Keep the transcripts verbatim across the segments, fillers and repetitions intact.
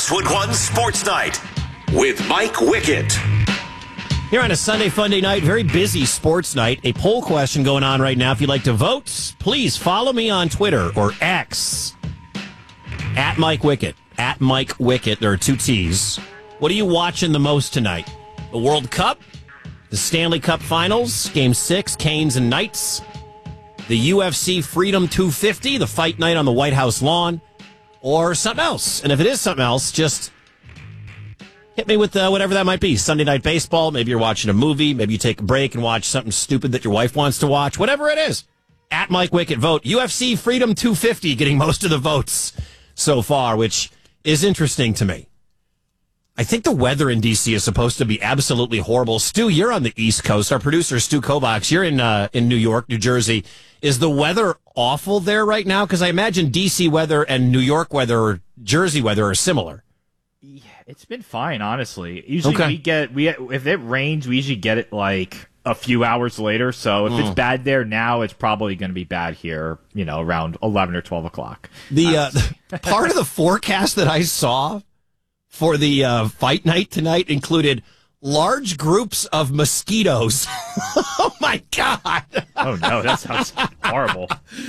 Westwood One Sports Night with Mike Wickett. Here on a Sunday Funday night, very busy sports night. A poll question going on right now. If you'd like to vote, please follow me on Twitter or X at Mike Wickett. At Mike Wickett. There are two T's. What are you watching the most tonight? The World Cup, the Stanley Cup Finals, Game Six, Canes and Knights, the U F C Freedom two fifty, the fight night on the White House lawn, or something else. And if it is something else, just hit me with uh, whatever that might be. Sunday Night Baseball, maybe you're watching a movie, maybe you take a break and watch something stupid that your wife wants to watch, whatever it is. At Mike Wickett, vote. U F C Freedom two fifty getting most of the votes so far, which is interesting to me. I think the weather in D C is supposed to be absolutely horrible. Stu, you're on the East Coast. Our producer, Stu Kovacs, you're in uh, in New York, New Jersey. Is the weather awful there right now? Because I imagine D C weather and New York weather or Jersey weather are similar. Yeah, it's been fine, honestly. Usually okay. we get we if it rains, we usually get it like a few hours later. So if mm. it's bad there now, it's probably going to be bad here, you know, around eleven or twelve o'clock. The uh, part of the forecast that I saw for the uh, fight night tonight included large groups of mosquitoes. Oh, my God. Oh, no, that sounds horrible.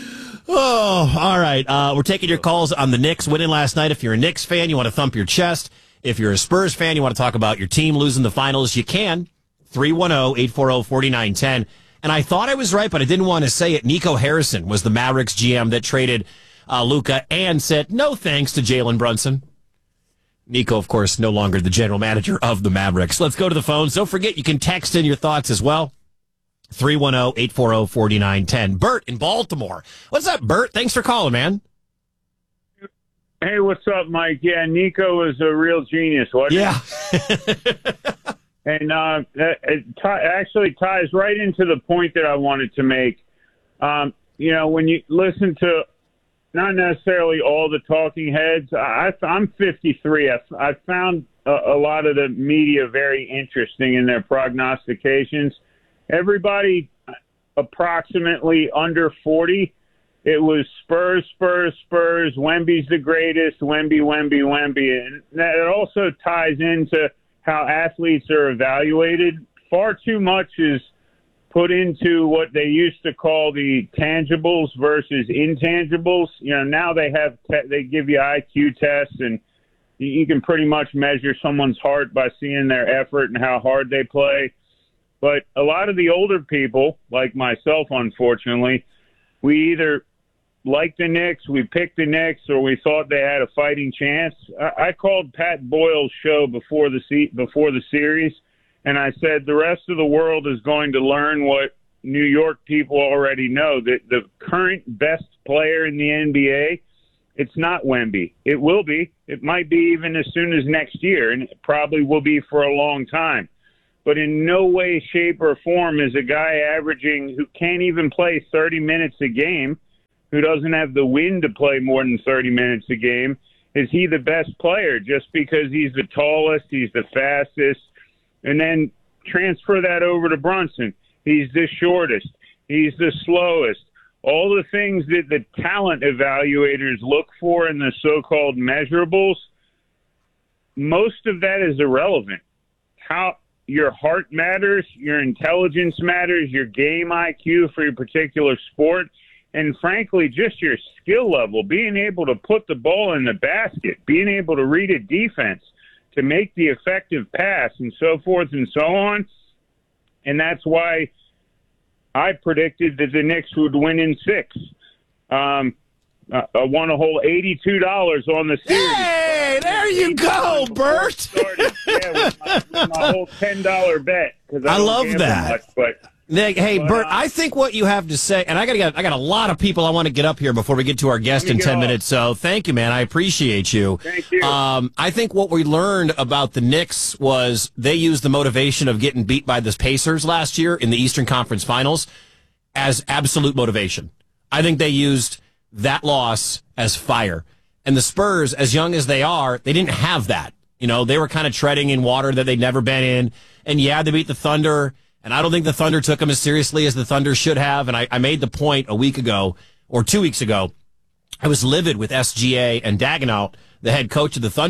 Oh, all right. Uh, we're taking your calls on the Knicks winning last night. If you're a Knicks fan, you want to thump your chest. If you're a Spurs fan, you want to talk about your team losing the finals, you can. three one zero, eight four zero, four nine one zero. And I thought I was right, but I didn't want to say it. Nico Harrison was the Mavericks G M that traded uh, Luka and said no thanks to Jalen Brunson. Nico, of course, no longer the general manager of the Mavericks. Let's go to the phones. Don't forget, you can text in your thoughts as well. three one zero, eight four zero, four nine one zero. Bert in Baltimore. What's up, Bert? Thanks for calling, man. Hey, what's up, Mike? Yeah, Nico is a real genius, wasn't yeah. he? And uh, it t- actually ties right into the point that I wanted to make. Um, you know, when you listen to not necessarily all the talking heads. I, I'm fifty-three. I, I found a, a lot of the media very interesting in their prognostications. Everybody approximately under forty, it was Spurs, Spurs, Spurs, Wemby's the greatest, Wemby, Wemby, Wemby. And that also ties into how athletes are evaluated. Far too much is put into what they used to call the tangibles versus intangibles. You know, now they have te- they give you I Q tests, and you can pretty much measure someone's heart by seeing their effort and how hard they play. But a lot of the older people, like myself, unfortunately, we either liked the Knicks, we picked the Knicks, or we thought they had a fighting chance. I, I called Pat Boyle's show before the se- before the series, and I said the rest of the world is going to learn what New York people already know, that the current best player in the N B A, it's not Wemby. It will be. It might be even as soon as next year, and it probably will be for a long time. But in no way, shape, or form is a guy averaging who can't even play thirty minutes a game, who doesn't have the wind to play more than thirty minutes a game, is he the best player just because he's the tallest, he's the fastest. And then transfer that over to Brunson. He's the shortest. He's the slowest. All the things that the talent evaluators look for in the so-called measurables, most of that is irrelevant. How your heart matters, your intelligence matters, your game I Q for your particular sport, and frankly, just your skill level, being able to put the ball in the basket, being able to read a defense, to make the effective pass, and so forth and so on. And that's why I predicted that the Knicks would win in six. Um, I won a whole eighty-two dollars on the series. Hey, there you go, Bert. Yeah, with my, with my whole ten dollars bet. I, I love that. Much, but Nick, hey, but, Bert, uh, I think what you have to say, and I got I got a lot of people I want to get up here before we get to our guest in ten off. minutes. So thank you, man. I appreciate you. Thank you. Um, I think what we learned about the Knicks was they used the motivation of getting beat by the Pacers last year in the Eastern Conference Finals as absolute motivation. I think they used that loss as fire. And the Spurs, as young as they are, they didn't have that. You know, they were kind of treading in water that they'd never been in. And yeah, they beat the Thunder. And I don't think the Thunder took them as seriously as the Thunder should have. And I, I made the point a week ago or two weeks ago. I was livid with S G A and Daigneault, the head coach of the Thunder,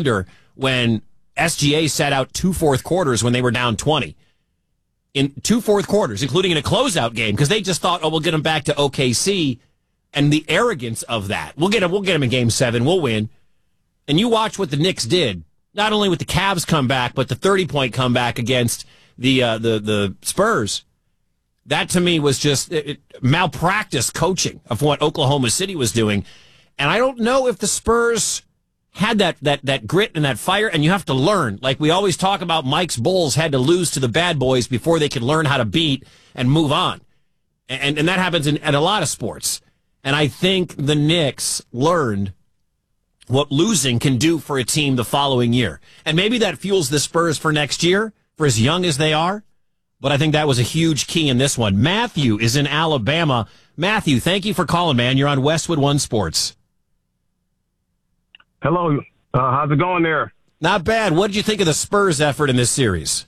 when S G A sat out two fourth quarters when they were down twenty. In two fourth quarters, including in a closeout game, because they just thought, oh, we'll get them back to O K C, and the arrogance of that. We'll get them, we'll get them in game seven, we'll win. And you watch what the Knicks did, not only with the Cavs comeback, but the thirty-point comeback against the uh, the the Spurs. That, to me, was just it, it, malpractice coaching of what Oklahoma City was doing. And I don't know if the Spurs had that, that, that grit and that fire, and you have to learn. Like we always talk about, Mike's Bulls had to lose to the bad boys before they could learn how to beat and move on. And, and that happens in, in a lot of sports. And I think the Knicks learned what losing can do for a team the following year. And maybe that fuels the Spurs for next year, for as young as they are. But I think that was a huge key in this one. Matthew is in Alabama. Matthew, thank you for calling, man. You're on Westwood One Sports. Hello. Uh, how's it going there? Not bad. What did you think of the Spurs' effort in this series?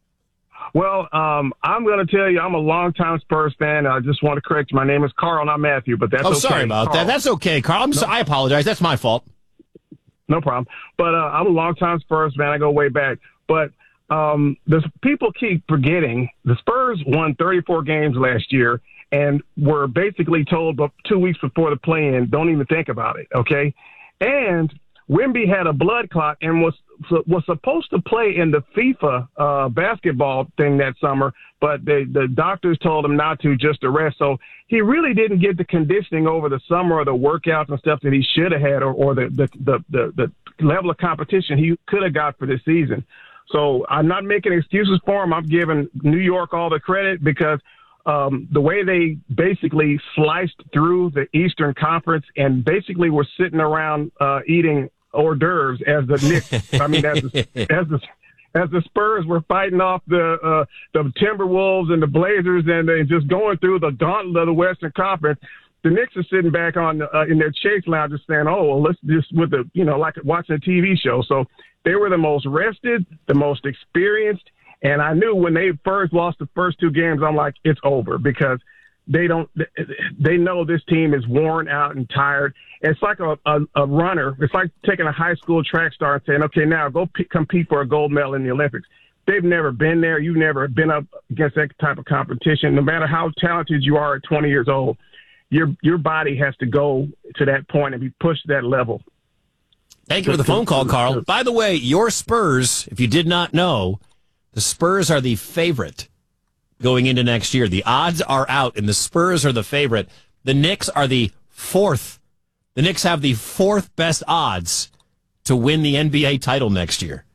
Well, um, I'm going to tell you, I'm a longtime Spurs fan. I just want to correct you. My name is Carl, not Matthew, but that's oh, okay. sorry about Carl. that. That's okay, Carl. I'm no. so, I apologize. That's my fault. No problem. But uh, I'm a longtime Spurs fan. I go way back. But um, the people keep forgetting the Spurs won thirty-four games last year and were basically told two weeks before the play-in, don't even think about it, okay? And Wemby had a blood clot and was was supposed to play in the FIFA uh, basketball thing that summer, but the the doctors told him not to, just to rest. So he really didn't get the conditioning over the summer or the workouts and stuff that he should have had, or, or the, the, the, the, the level of competition he could have got for this season. So I'm not making excuses for him. I'm giving New York all the credit because um, the way they basically sliced through the Eastern Conference and basically were sitting around uh, eating hors d'oeuvres as the Knicks. I mean, as the, as the as the Spurs were fighting off the uh, the Timberwolves and the Blazers and they just going through the gauntlet of the Western Conference. The Knicks are sitting back on uh, in their chase lounge, just saying, "Oh, well, let's just with the you know like watching a T V show." So they were the most rested, the most experienced. And I knew when they first lost the first two games, I'm like, it's over because they don't, they know this team is worn out and tired. It's like a, a, a runner. It's like taking a high school track star and saying, okay, now go p- compete for a gold medal in the Olympics. They've never been there. You've never been up against that type of competition. No matter how talented you are at twenty years old, your, your body has to go to that point and be pushed to that level. Thank you for the phone call, Carl. By the way, your Spurs, if you did not know, the Spurs are the favorite going into next year. The odds are out, and the Spurs are the favorite. The Knicks are the fourth. The Knicks have the fourth best odds to win the N B A title next year.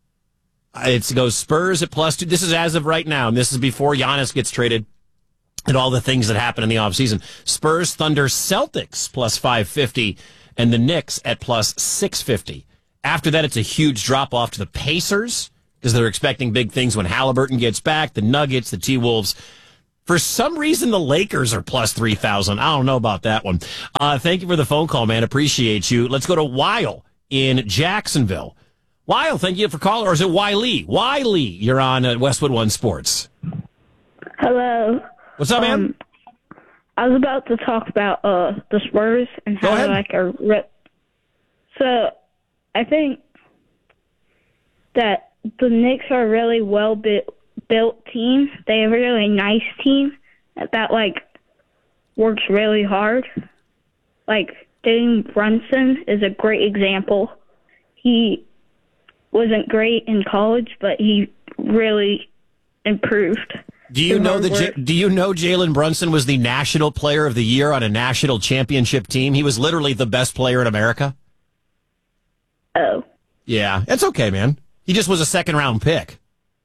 It goes Spurs at plus two. This is as of right now, and this is before Giannis gets traded and all the things that happen in the offseason. Spurs, Thunder, Celtics plus five fifty, and the Knicks at plus six fifty. After that, it's a huge drop-off to the Pacers, because they're expecting big things when Halliburton gets back, the Nuggets, the T-Wolves. For some reason, the Lakers are plus three thousand. I don't know about that one. Uh, thank you for the phone call, man. Appreciate you. Let's go to Weil in Jacksonville. Weil, thank you for calling. Or is it Wiley? Wiley, you're on uh, Westwood One Sports. Hello. What's up, man? Um, I was about to talk about uh, the Spurs and Go how ahead. like a rip. So I think that the Knicks are a really well built built team. They have a really nice team that like works really hard. Like Jalen Brunson is a great example. He wasn't great in college, but he really improved. Do you through know hard that? work. J- do you know Jalen Brunson was the National Player of the Year on a national championship team? He was literally the best player in America. Oh. Yeah, it's okay, man. He just was a second round pick.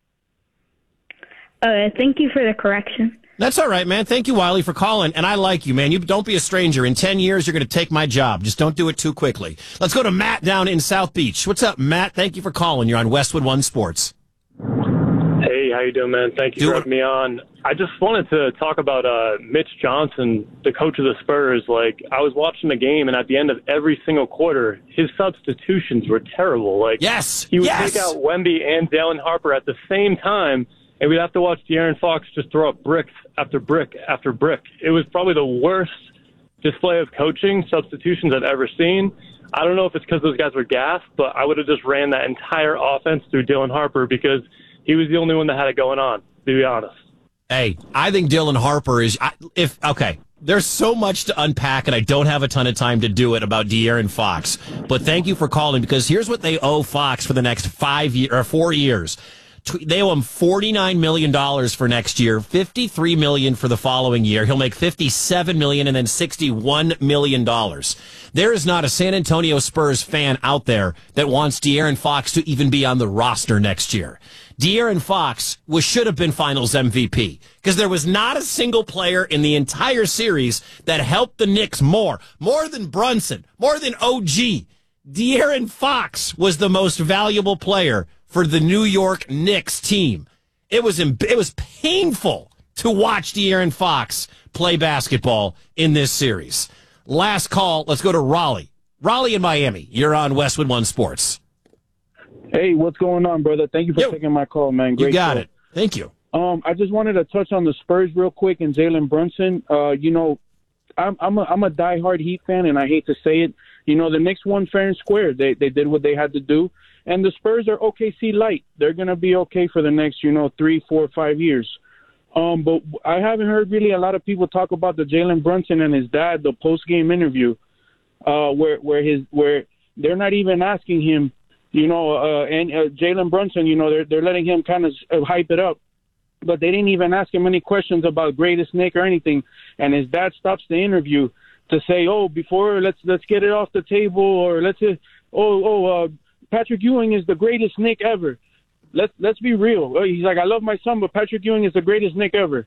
Uh, thank you for the correction. That's all right, man. Thank you, Wiley, for calling. And I like you, man. You don't be a stranger. In ten years, you're going to take my job. Just don't do it too quickly. Let's go to Matt down in South Beach. What's up, Matt? Thank you for calling. You're on Westwood One Sports. Hey, how you doing, man? Thank you Doing- for having me on. I just wanted to talk about uh, Mitch Johnson, the coach of the Spurs. Like, I was watching the game, and at the end of every single quarter, his substitutions were terrible. Like, Yes, he would yes. take out Wemby and Dallin Harper at the same time, and we'd have to watch De'Aaron Fox just throw up bricks after brick after brick. It was probably the worst display of coaching substitutions I've ever seen. I don't know if it's because those guys were gassed, but I would have just ran that entire offense through Dylan Harper because he was the only one that had it going on, to be honest. Hey, I think Dylan Harper is – if okay, there's so much to unpack, and I don't have a ton of time to do it about De'Aaron Fox. But thank you for calling, because here's what they owe Fox for the next five year, or four years. They owe him forty-nine million dollars for next year, fifty-three million dollars for the following year. He'll make fifty-seven million dollars and then sixty-one million dollars. There is not a San Antonio Spurs fan out there that wants De'Aaron Fox to even be on the roster next year. De'Aaron Fox was should have been Finals M V P because there was not a single player in the entire series that helped the Knicks more, more than Brunson, more than O G. De'Aaron Fox was the most valuable player for the New York Knicks team. It was it was painful to watch De'Aaron Fox play basketball in this series. Last call, let's go to Raleigh. Raleigh in Miami. You're on Westwood One Sports. Hey, what's going on, brother? Thank you for Yo, taking my call, man. Great you got call. it. Thank you. Um, I just wanted to touch on the Spurs real quick and Jalen Brunson. Uh, you know, I'm I'm a, I'm a diehard Heat fan, and I hate to say it. You know, the Knicks won fair and square. They they did what they had to do. And the Spurs are O K C light. They're going to be okay for the next, you know, three, four, five years. Um, but I haven't heard really a lot of people talk about the Jalen Brunson and his dad, the post-game interview, uh, where where his where they're not even asking him, you know, uh, and uh, Jalen Brunson, you know, they're they're letting him kind of hype it up, but they didn't even ask him any questions about greatest Nick or anything. And his dad stops the interview to say, oh, before let's let's get it off the table, or let's uh, oh oh. Uh, Patrick Ewing is the greatest Knick ever. Let's let's be real. He's like, I love my son, but Patrick Ewing is the greatest Knick ever.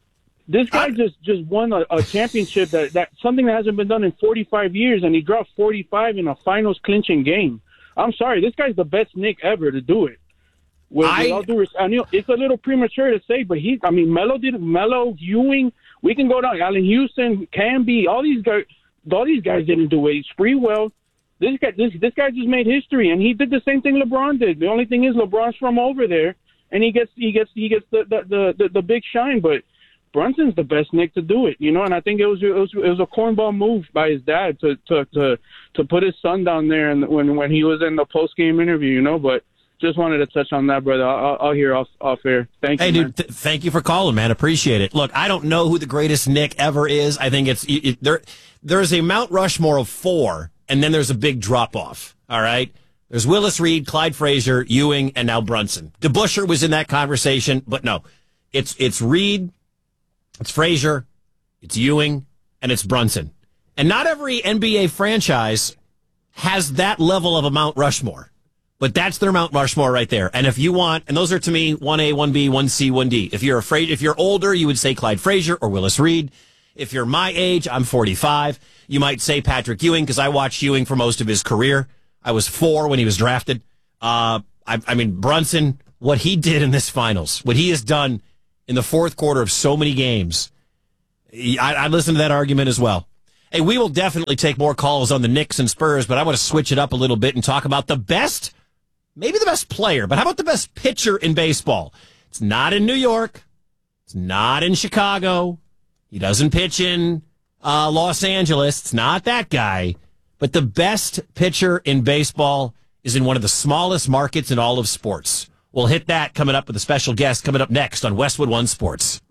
This guy just, just won a, a championship that, that something that hasn't been done in forty-five years, and he dropped forty-five in a finals clinching game. I'm sorry, this guy's the best Knick ever to do it. With, I, with all due respect, I know it's a little premature to say, but he, I mean, Melo did Melo, Ewing. We can go down. Allen Houston, Camby, all these guys. All these guys didn't do it. Sprewell. This guy, this this guy just made history, and he did the same thing LeBron did. The only thing is LeBron's from over there, and he gets he gets he gets the the the, the, the big shine. But Brunson's the best Knick to do it, you know. And I think it was it was, it was a cornball move by his dad to to to, to put his son down there, and when when he was in the post game interview, you know. But just wanted to touch on that, brother. I'll, I'll hear off off air. Thank you. Hey, man. dude, th- thank you for calling, man. Appreciate it. Look, I don't know who the greatest Knick ever is. I think it's it, it, there. There is a Mount Rushmore of four. And then there's a big drop-off, all right? There's Willis Reed, Clyde Frazier, Ewing, and now Brunson. DeBusschere was in that conversation, but no. It's it's Reed, it's Frazier, it's Ewing, and it's Brunson. And not every N B A franchise has that level of a Mount Rushmore. But that's their Mount Rushmore right there. And if you want, and those are to me one A, one B, one C, one D. If you're afraid, if you're older, you would say Clyde Frazier or Willis Reed. If you're my age, I'm forty-five. You might say Patrick Ewing because I watched Ewing for most of his career. I was four when he was drafted. Uh, I, I mean, Brunson, what he did in this finals, what he has done in the fourth quarter of so many games, I, I listen to that argument as well. Hey, we will definitely take more calls on the Knicks and Spurs, but I want to switch it up a little bit and talk about the best, maybe the best player, but how about the best pitcher in baseball? It's not in New York. It's not in Chicago. He doesn't pitch in uh, Los Angeles. It's not that guy. But the best pitcher in baseball is in one of the smallest markets in all of sports. We'll hit that coming up with a special guest coming up next on Westwood One Sports.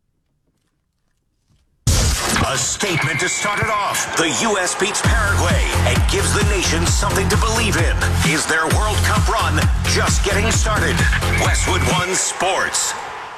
A statement to start it off. The U S beats Paraguay and gives the nation something to believe in. Is their World Cup run just getting started? Westwood One Sports.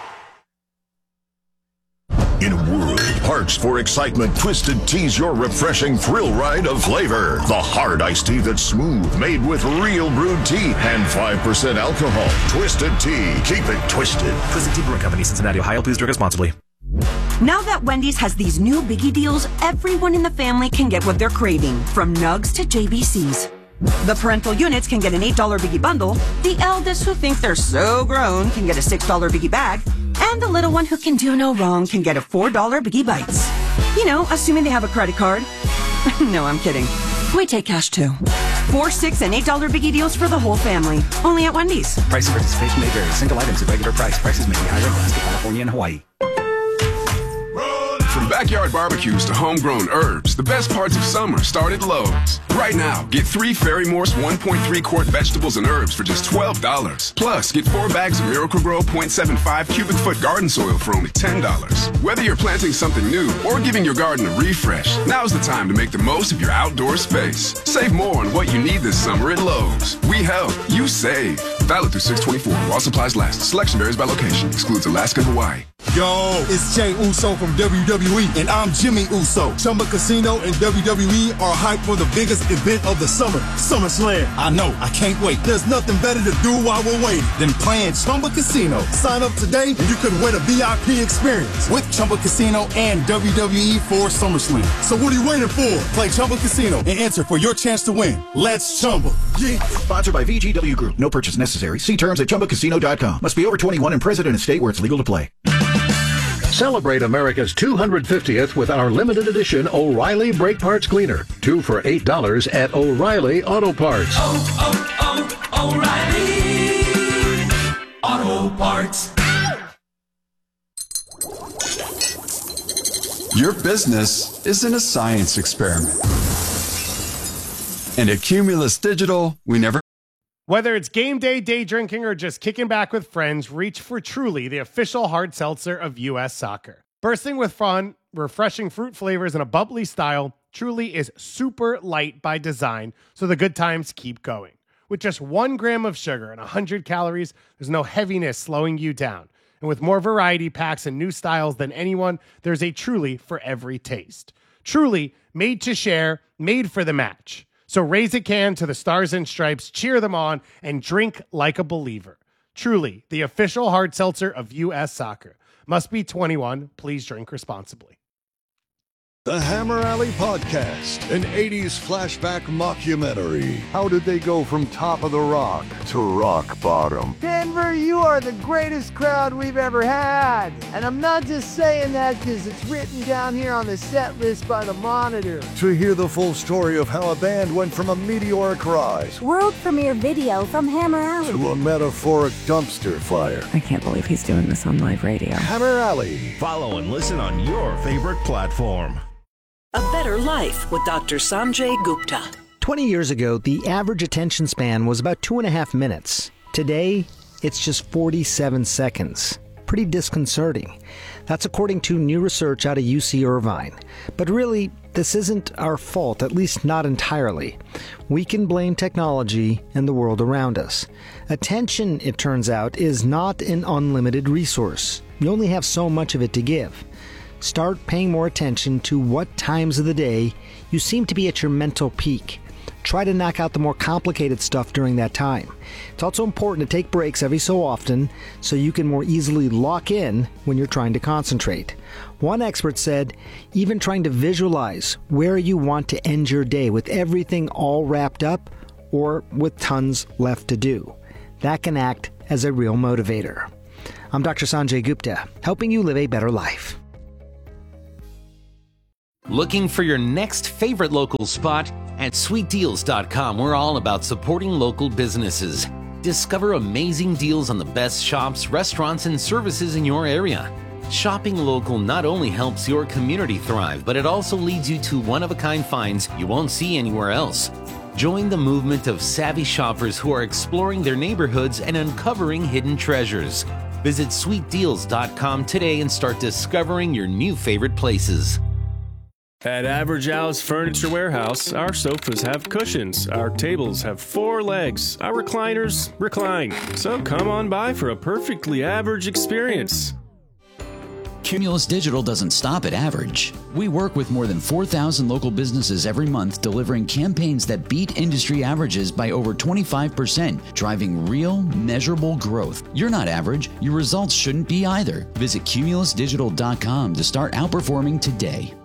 In a world parched for excitement, Twisted Tea's your refreshing thrill ride of flavor. The hard iced tea that's smooth, made with real brewed tea and five percent alcohol. Twisted Tea. Keep it twisted. Twisted Tea Brewing Company, Cincinnati, Ohio. Please drink responsibly. Now that Wendy's has these new biggie deals, everyone in the family can get what they're craving, from nugs to J B Cs. The parental units can get an eight dollar biggie bundle, the eldest who think they're so grown can get a six dollar biggie bag, and the little one who can do no wrong can get a four dollar biggie bites. You know, assuming they have a credit card. No, I'm kidding. We take cash too. Four, six, and eight dollar biggie deals for the whole family. Only at Wendy's. Price and participation may vary. Single items at regular price. Prices may be higher in Alaska, California, and Hawaii. From backyard barbecues to homegrown herbs, the best parts of summer start at Lowe's. Right now, get three Fairy Morse one point three quart vegetables and herbs for just twelve dollars. Plus, get four bags of Miracle-Gro zero point seven five cubic foot garden soil for only ten dollars. Whether you're planting something new or giving your garden a refresh, now's the time to make the most of your outdoor space. Save more on what you need this summer at Lowe's. We help, you save. Valid through six twenty-four while supplies last. Selection varies by location. Excludes Alaska and Hawaii. Yo, it's Jay Uso from W W E, and I'm Jimmy Uso. Chumba Casino and W W E are hyped for the biggest event of the summer, SummerSlam. I know, I can't wait. There's nothing better to do while we're waiting than playing Chumba Casino. Sign up today, and you could win a V I P experience with Chumba Casino and W W E for SummerSlam. So what are you waiting for? Play Chumba Casino and enter for your chance to win. Let's Chumba. Yeah. Sponsored by V G W Group. No purchase necessary. See terms at chumba casino dot com. Must be over twenty-one and present in a state where it's legal to play. Celebrate America's two hundred fiftieth with our limited edition O'Reilly Brake Parts Cleaner. Two for eight dollars at O'Reilly Auto Parts. Oh, oh, oh, O'Reilly Auto Parts. Your business isn't a science experiment. And at Cumulus Digital, we never... Whether it's game day, day drinking, or just kicking back with friends, reach for Truly, the official hard seltzer of U S Soccer. Bursting with fun, refreshing fruit flavors, and a bubbly style, Truly is super light by design, so the good times keep going. With just one gram of sugar and one hundred calories, there's no heaviness slowing you down. And with more variety packs and new styles than anyone, there's a Truly for every taste. Truly, made to share, made for the match. So raise a can to the Stars and Stripes, cheer them on, and drink like a believer. Truly, the official hard seltzer of U S Soccer. Must be twenty-one. Please drink responsibly. The Hammer Alley Podcast, an eighties flashback mockumentary. How did they go from top of the rock to rock bottom? Denver, you are the greatest crowd we've ever had. And I'm not just saying that because it's written down here on the set list by the Monitor. To hear the full story of how a band went from a meteoric rise, world premiere video from Hammer Alley, to a metaphoric dumpster fire. I can't believe he's doing this on live radio. Hammer Alley. Follow and listen on your favorite platform. A Better Life with Doctor Sanjay Gupta. twenty years ago, the average attention span was about two and a half minutes. Today, it's just forty-seven seconds. Pretty disconcerting. That's according to new research out of U C Irvine. But really, this isn't our fault, at least not entirely. We can blame technology and the world around us. Attention, it turns out, is not an unlimited resource. You only have so much of it to give. Start paying more attention to what times of the day you seem to be at your mental peak. Try to knock out the more complicated stuff during that time. It's also important to take breaks every so often so you can more easily lock in when you're trying to concentrate. One expert said, even trying to visualize where you want to end your day with everything all wrapped up or with tons left to do. That can act as a real motivator. I'm Doctor Sanjay Gupta, helping you live a better life. Looking for your next favorite local spot? At sweet deals dot com, we're all about supporting local businesses. Discover amazing deals on the best shops, restaurants, and services in your area. Shopping local not only helps your community thrive, but it also leads you to one-of-a-kind finds you won't see anywhere else. Join the movement of savvy shoppers who are exploring their neighborhoods and uncovering hidden treasures. Visit sweet deals dot com today and start discovering your new favorite places. At Average Al's Furniture Warehouse, our sofas have cushions, our tables have four legs, our recliners recline. So come on by for a perfectly average experience. Cumulus Digital doesn't stop at average. We work with more than four thousand local businesses every month, delivering campaigns that beat industry averages by over twenty-five percent, driving real, measurable growth. You're not average. Your results shouldn't be either. Visit cumulus digital dot com to start outperforming today.